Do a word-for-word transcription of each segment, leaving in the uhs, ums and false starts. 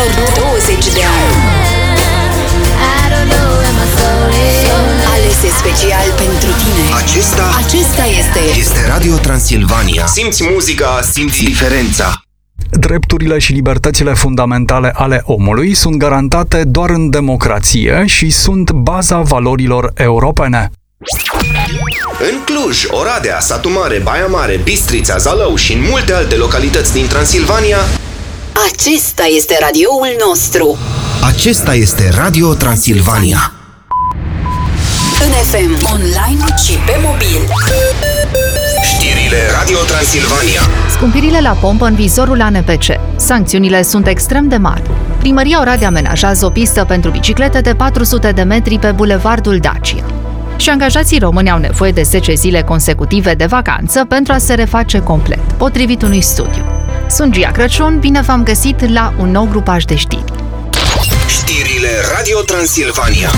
douăzeci de ani. Alese special pentru tine. Acesta, Acesta este este Radio Transilvania. Simți muzica, simți diferența. Drepturile și libertățile fundamentale ale omului sunt garantate doar în democrație și sunt baza valorilor europene. În Cluj, Oradea, Satu Mare, Baia Mare, Bistrița, Zalău și în multe alte localități din Transilvania, Acesta este radioul nostru. acesta este Radio Transilvania. În F M, online și pe mobil. Știrile Radio Transilvania. Scumpirile la pompă în vizorul A N P C. Sancțiunile sunt extrem de mari. Primăria Oradea amenajează o pistă pentru biciclete de patru sute de metri pe bulevardul Dacia. Și angajații români au nevoie de zece zile consecutive de vacanță pentru a se reface complet, potrivit unui studiu. Sunt Gia Crăciun, bine v-am găsit la un nou grupaj de știri. Știrile Radio Transilvania.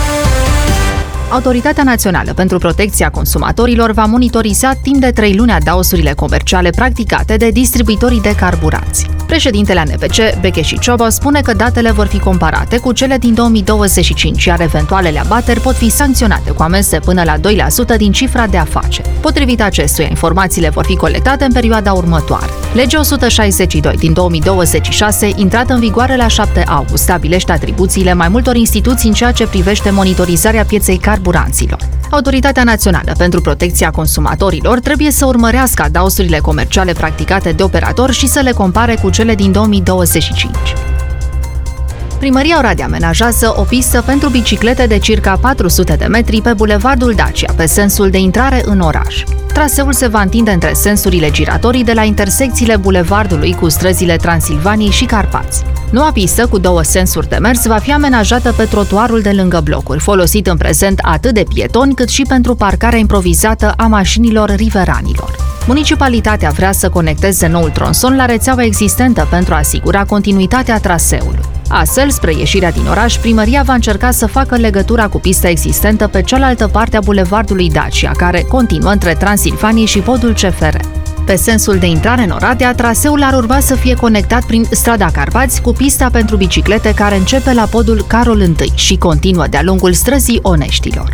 Autoritatea Națională pentru Protecția Consumatorilor va monitoriza timp de trei luni adausurile comerciale practicate de distribuitorii de carburanți. Președintele A N P C, Beche și Ciobă, spune că datele vor fi comparate cu cele din două mii douăzeci și cinci, iar eventualele abateri pot fi sancționate cu amenzi până la doi la sută din cifra de afaceri. Potrivit acestuia, informațiile vor fi colectate în perioada următoare. Legea o sută șaizeci și doi din două mii douăzeci și șase, intrată în vigoare la șapte august, stabilește atribuțiile mai multor instituții în ceea ce privește monitorizarea pieței carburanților. Autoritatea Națională pentru Protecția Consumatorilor trebuie să urmărească adausurile comerciale practicate de operator și să le compare cu cele din două mii douăzeci și cinci. Primăria Oradea amenajează o pistă pentru biciclete de circa patru sute de metri pe bulevardul Dacia, pe sensul de intrare în oraș. Traseul se va întinde între sensurile giratorii de la intersecțiile bulevardului cu străzile Transilvaniei și Carpați. Noua pistă, cu două sensuri de mers, va fi amenajată pe trotuarul de lângă blocuri, folosit în prezent atât de pietoni cât și pentru parcarea improvizată a mașinilor riveranilor. Municipalitatea vrea să conecteze noul tronson la rețeaua existentă pentru a asigura continuitatea traseului. Astfel, spre ieșirea din oraș, primăria va încerca să facă legătura cu pista existentă pe cealaltă parte a bulevardului Dacia, care continuă între Transilvanie și podul C F R. Pe sensul de intrare în Oradea, traseul ar urma să fie conectat prin strada Carpați cu pista pentru biciclete care începe la podul Carol I și continuă de-a lungul străzii Oneștilor.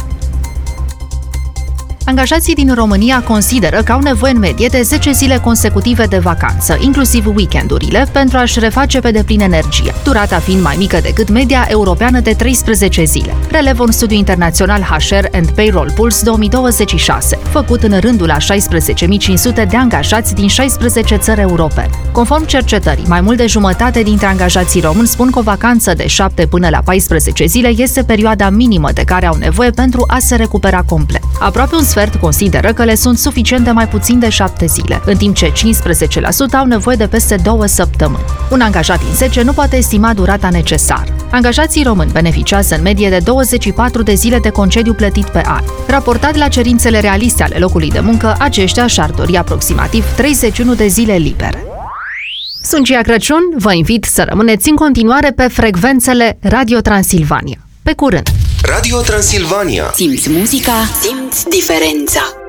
Angajații din România consideră că au nevoie în medie de zece zile consecutive de vacanță, inclusiv weekendurile, pentru a-și reface pe deplin energia, durata fiind mai mică decât media europeană de treisprezece zile. Relevă un studiu internațional H R and Payroll Pulse două mii douăzeci și șase, făcut în rândul a șaisprezece mii cinci sute de angajați din șaisprezece țări europene. Conform cercetării, mai mult de jumătate dintre angajații români spun că o vacanță de șapte până la paisprezece zile este perioada minimă de care au nevoie pentru a se recupera complet. Aproape un sfert consideră că le sunt suficient de mai puțin de șapte zile, în timp ce cincisprezece la sută au nevoie de peste două săptămâni. Un angajat din zece nu poate estima durata necesară. Angajații români beneficiază în medie de douăzeci și patru de zile de concediu plătit pe an. Raportat la cerințele realiste ale locului de muncă, aceștia și-ar dori aproximativ treizeci și unu de zile libere. Sunt Gia Crăciun, vă invit să rămâneți în continuare pe frecvențele Radio Transilvania. Pe curând! Radio Transilvania. Simți muzica, simți diferența.